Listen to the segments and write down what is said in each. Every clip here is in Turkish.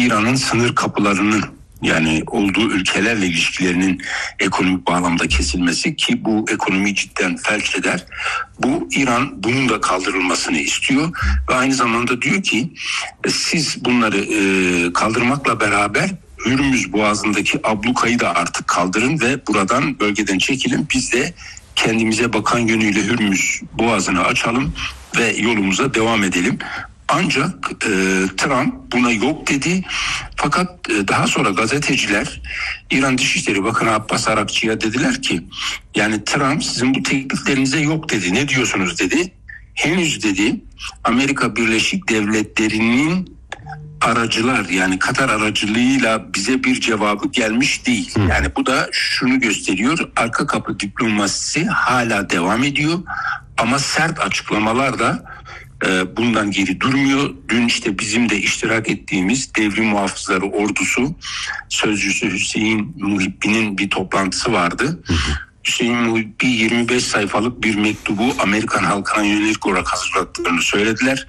İran'ın sınır kapılarının, yani olduğu ülkelerle ilişkilerinin ekonomik bağlamda kesilmesi, ki bu ekonomiyi cidden felç eder. Bu İran bunun da kaldırılmasını istiyor ve aynı zamanda diyor ki siz bunları kaldırmakla beraber Hürmüz Boğazı'ndaki ablukayı da artık kaldırın ve buradan, bölgeden çekilin. Biz de kendimize bakan yönüyle Hürmüz Boğazı'nı açalım ve yolumuza devam edelim. Ancak Trump buna yok dedi. Fakat daha sonra gazeteciler İran Dışişleri Bakanı Abbas Arakçı'ya dediler ki, yani Trump sizin bu tekliflerinize yok dedi. Ne diyorsunuz dedi. Henüz dedi Amerika Birleşik Devletleri'nin aracılar, yani Katar aracılığıyla bize bir cevabı gelmiş değil. Yani bu da şunu gösteriyor: arka kapı diplomasisi hala devam ediyor ama sert açıklamalar da bundan geri durmuyor. Dün işte bizim de iştirak ettiğimiz Devrim Muhafızları Ordusu sözcüsü Hüseyin Muhibbi'nin bir toplantısı vardı. Hüseyin Muhibbi 25 sayfalık bir mektubu Amerikan halkına yönelik olarak hazırladıklarını söylediler.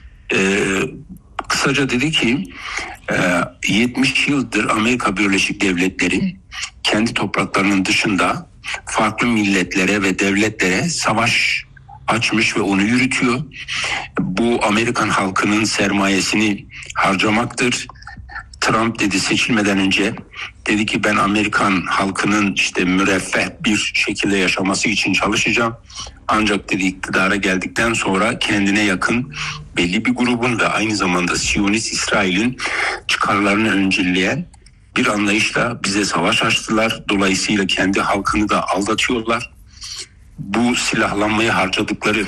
Kısaca dedi ki 70 yıldır Amerika Birleşik Devletleri kendi topraklarının dışında farklı milletlere ve devletlere savaş açmış ve onu yürütüyor. Bu Amerikan halkının sermayesini harcamaktır. Trump dedi seçilmeden önce, dedi ki ben Amerikan halkının işte müreffeh bir şekilde yaşaması için çalışacağım. Ancak dedi iktidara geldikten sonra kendine yakın belli bir grubun ve aynı zamanda Siyonist İsrail'in çıkarlarını önceleyen bir anlayışla bize savaş açtılar. Dolayısıyla kendi halkını da aldatıyorlar. Bu silahlanmaya harcadıkları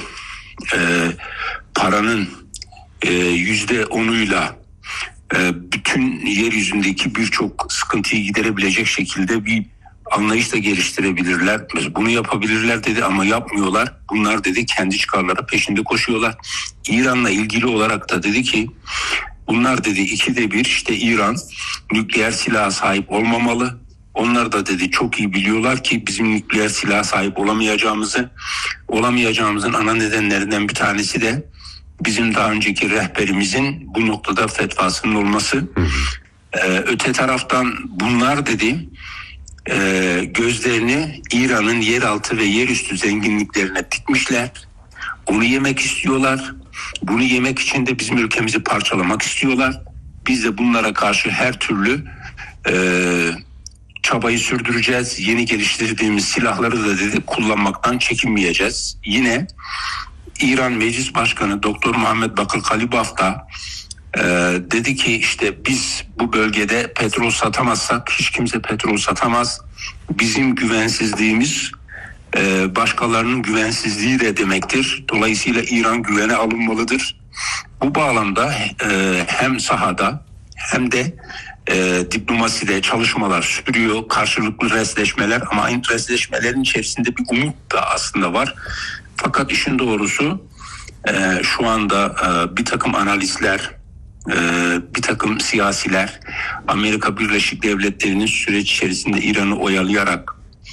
paranın %10'uyla bütün yeryüzündeki birçok sıkıntıyı giderebilecek şekilde bir anlayış da geliştirebilirler. Bunu yapabilirler dedi ama yapmıyorlar. Bunlar dedi kendi çıkarları peşinde koşuyorlar. İran'la ilgili olarak da dedi ki bunlar dedi 2'de 1 işte İran nükleer silaha sahip olmamalı. Onlar da dedi çok iyi biliyorlar ki bizim nükleer silaha sahip olamayacağımızın ana nedenlerinden bir tanesi de bizim daha önceki rehberimizin bu noktada fetvasının olması. Öte taraftan bunlar dedi gözlerini İran'ın yeraltı ve yerüstü zenginliklerine dikmişler. Onu yemek istiyorlar. Bunu yemek için de bizim ülkemizi parçalamak istiyorlar. Biz de bunlara karşı her türlü çabayı sürdüreceğiz. Yeni geliştirdiğimiz silahları da dedi kullanmaktan çekinmeyeceğiz. Yine İran Meclis Başkanı Doktor Muhammed Bakır Kalibaf da dedi ki işte biz bu bölgede petrol satamazsak hiç kimse petrol satamaz. Bizim güvensizliğimiz başkalarının güvensizliği de demektir. Dolayısıyla İran güvene alınmalıdır. Bu bağlamda hem sahada hem de diplomaside çalışmalar sürüyor. Karşılıklı restleşmeler ama aynı restleşmelerin içerisinde bir umut da aslında var. Fakat işin doğrusu şu anda bir takım analistler, bir takım siyasiler Amerika Birleşik Devletleri'nin süreç içerisinde İran'ı oyalayarak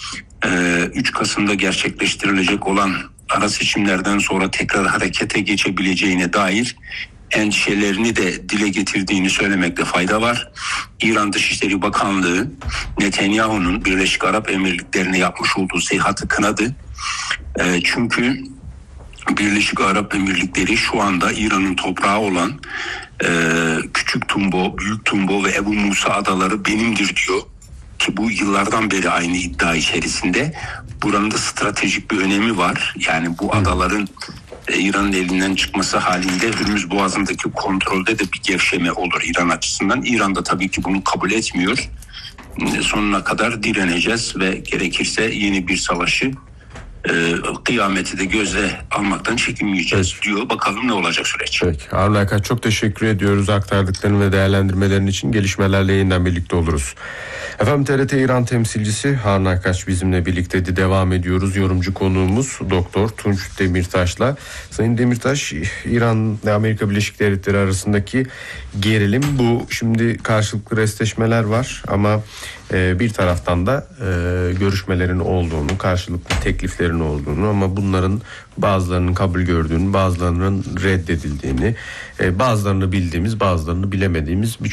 3 Kasım'da gerçekleştirilecek olan ara seçimlerden sonra tekrar harekete geçebileceğine dair endişelerini de dile getirdiğini söylemekte fayda var. İran Dışişleri Bakanlığı Netanyahu'nun Birleşik Arap Emirlikleri'ne yapmış olduğu seyahatı kınadı. Çünkü Birleşik Arap Emirlikleri şu anda İran'ın toprağı olan Küçük Tumbo, Büyük Tumbo ve Ebu Musa adaları benimdir diyor. Ki bu yıllardan beri aynı iddia içerisinde. Buranın da stratejik bir önemi var. Yani bu adaların İran'ın elinden çıkması halinde Hürmüz Boğazı'ndaki kontrolde de bir gevşeme olur İran açısından. İran da tabii ki bunu kabul etmiyor. Sonuna kadar direneceğiz ve gerekirse yeni bir savaşı kıyameti de göze almaktan çekinmeyeceğiz diyor. Bakalım ne olacak süreç. Peki. Harun Aykaç çok teşekkür ediyoruz aktardıkların ve değerlendirmelerin için. Gelişmelerle yeniden birlikte oluruz. Efendim TRT İran temsilcisi Harun Aykaç bizimle birlikteydi. Devam ediyoruz. Yorumcu konuğumuz Doktor Tunç Demirtaş'la. Sayın Demirtaş, İran ve Amerika Birleşik Devletleri arasındaki gerilim bu. Şimdi karşılıklı restleşmeler var ama bir taraftan da görüşmelerin olduğunu, karşılıklı tekliflerin olduğunu ama bunların bazılarının kabul gördüğünü, bazılarının reddedildiğini, bazılarını bildiğimiz, bazılarını bilemediğimiz birçok